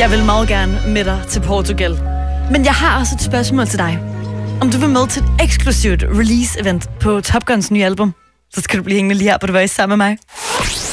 Jeg vil meget gerne med dig til Portugal. Men jeg har også et spørgsmål til dig. Om du vil med til et eksklusivt release-event på Top Guns nye album, så skal du blive hængende lige her på The Voice sammen med mig.